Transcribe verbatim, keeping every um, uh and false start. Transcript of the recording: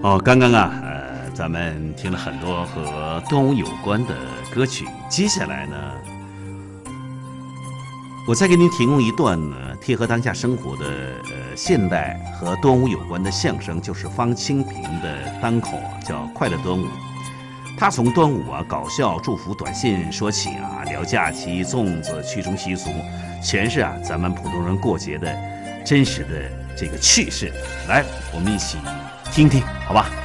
哦，刚刚啊，呃，咱们听了很多和端午有关的歌曲，接下来呢，我再给您提供一段呢贴合当下生活的呃现代和端午有关的相声，就是方清平的单口啊，叫《快乐端午》。他从端午啊搞笑、祝福、短信说起啊，聊假期、粽子、曲中习俗，全是啊咱们普通人过节的真实的这个趣事。来，我们一起听听，好吧？